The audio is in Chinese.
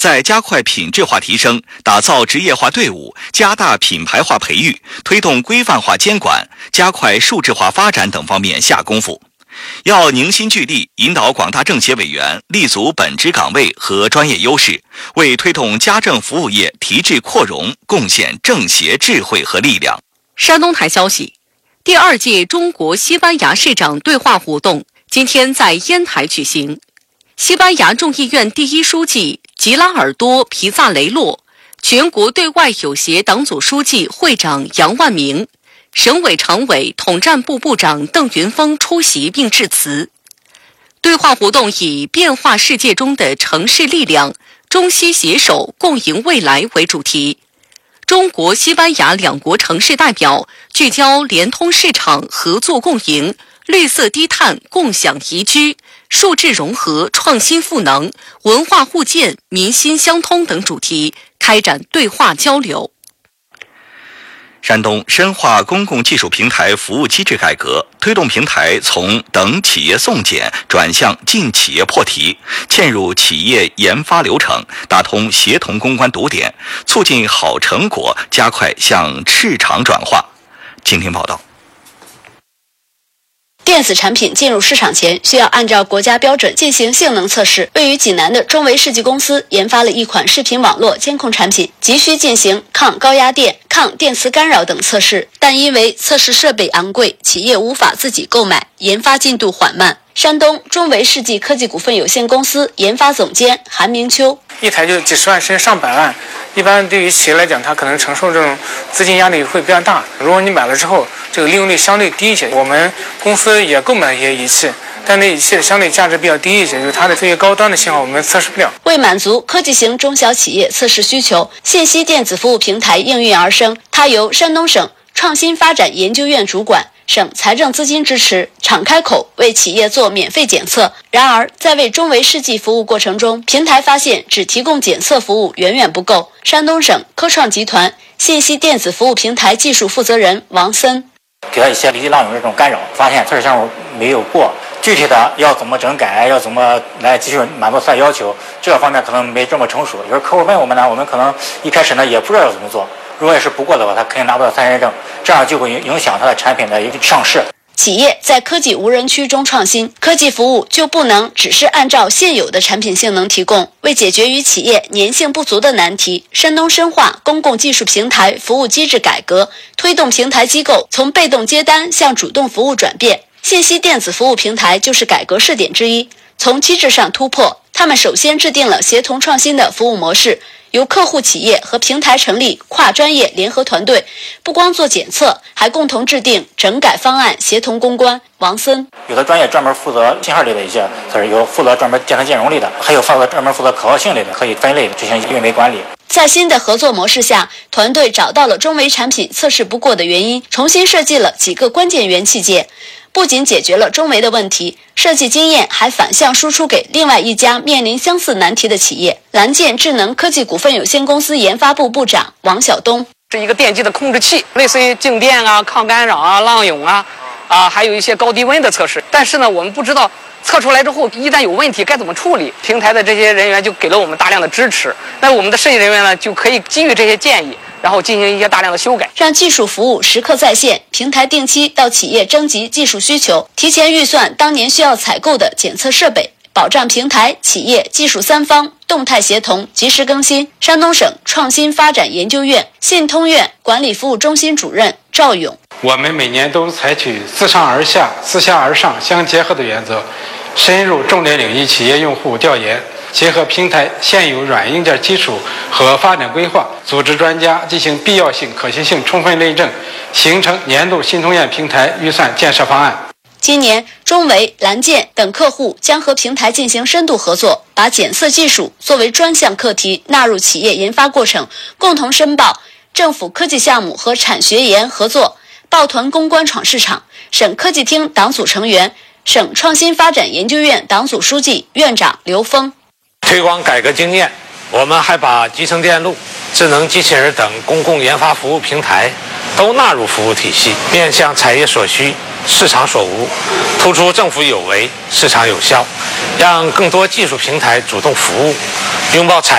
在加快品质化提升、打造职业化队伍、加大品牌化培育、推动规范化监管、加快数字化发展等方面下功夫。要凝心聚力，引导广大政协委员立足本职岗位和专业优势，为推动家政服务业提质扩容贡献政协智慧和力量。 山东台消息，第2届中国西班牙市长对话活动今天在烟台举行。西班牙众议院第1书记吉拉尔多·皮萨雷洛、全国对外友协党组书记会长杨万明、省委常委统战部部长邓云峰出席并致辞。对话活动以变化世界中的城市力量，中西携手共赢未来为主题。中国、西班牙2国城市代表聚焦联通市场合作共赢、绿色低碳共享宜居、数字融合创新赋能、文化互鉴民心相通等主题，开展对话交流。 山东深化公共技术平台服务机制改革，推动平台从等企业送检转向进企业破题，嵌入企业研发流程，打通协同攻关堵点，促进好成果加快向市场转化。请听报道。 电子产品进入市场前，需要按照国家标准进行性能测试。位于济南的中维世纪公司研发了一款视频网络监控产品，急需进行抗高压电、抗电磁干扰等测试，但因为测试设备昂贵，企业无法自己购买，研发进度缓慢。山东中维世纪科技股份有限公司研发总监韩明秋： 一台就几十万甚至上百万，一般对于企业来讲，它可能承受这种资金压力会比较大。如果你买了之后，这个利用率相对低一些。我们公司也购买了一些仪器，但那仪器相对价值比较低一些，就是它的这些高端的信号我们测试不了。 为满足科技型中小企业测试需求，信息电子服务平台应运而生。它由山东省创新发展研究院主管，省财政资金支持，敞开口为企业做免费检测。然而，在为中维世纪服务过程中，平台发现只提供检测服务远远不够。山东省科创集团信息电子服务平台技术负责人王森： 给他一些离浪涌这种干扰，发现测试项目没有过，具体的要怎么整改，要怎么来继续满足他的要求，这个方面可能没这么成熟。有时候客户问我们呢，我们可能一开始呢也不知道要怎么做。如果也是不过的话，他肯定拿不到3认证，这样就会影响他的产品的上市。 企业在科技无人区中创新，科技服务就不能只是按照现有的产品性能提供。为解决与企业粘性不足的难题，山东深化公共技术平台服务机制改革，推动平台机构从被动接单向主动服务转变。信息电子服务平台就是改革试点之一。从机制上突破，他们首先制定了协同创新的服务模式，由客户企业和平台成立跨专业联合团队，不光做检测，还共同制定整改方案，协同攻关。王森： 有的专业专门负责信号类的一些，有负责专门建测兼容类的，还有专门负责可靠性类的，可以分类进行运维管理。 在新的合作模式下，团队找到了中维产品测试不过的原因，重新设计了几个关键元器件，不仅解决了中维的问题，设计经验还反向输出给另外一家面临相似难题的企业——蓝剑智能科技股份有限公司研发部部长王晓东。 是一个电机的控制器，类似于静电啊、抗干扰啊、浪涌啊，还有一些高低温的测试。但是呢，我们不知道测出来之后，一旦有问题该怎么处理。平台的这些人员就给了我们大量的支持，那我们的设计人员呢，就可以基于这些建议，然后进行一些大量的修改， 让技术服务时刻在线。平台定期到企业征集技术需求，提前预算当年需要采购的检测设备，保障平台、企业、技术3方动态协同，及时更新。山东省创新发展研究院信通院管理服务中心主任赵勇： 我们每年都采取自上而下、自下而上相结合的原则，深入重点领域企业用户调研，结合平台现有软硬件基础和发展规划，组织专家进行必要性、可行性充分论证，形成年度信通院平台预算建设方案。 今年，中维、蓝剑等客户将和平台进行深度合作，把检测技术作为专项课题纳入企业研发过程，共同申报政府科技项目和产学研合作，抱团攻关闯市场。省科技厅党组成员、省创新发展研究院党组书记、院长刘峰： 推广改革经验，我们还把集成电路、智能机器人等公共研发服务平台都纳入服务体系，面向产业所需、市场所无，突出政府有为、市场有效，让更多技术平台主动服务，拥抱产